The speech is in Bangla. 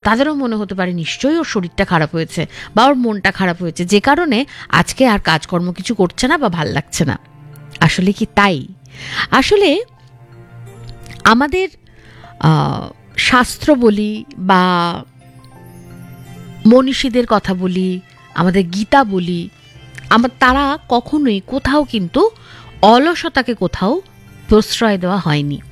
তাদেরও মনে হতে পারে নিশ্চয়ই ওর শরীরটা খারাপ হয়েছে বা ওর মনটা খারাপ হয়েছে, যে কারণে আজকে আর কাজকর্ম কিছু করছে না বা ভাল লাগছে না। আসলে কি তাই? আসলে আমাদের শাস্ত্র বলি বা মনীষীদের কথা বলি, আমাদের গীতা বলি, তারা কখনোই কোথাও কিন্তু অলসতাকে কোথাও প্রশ্রয় দেওয়া হয়নি।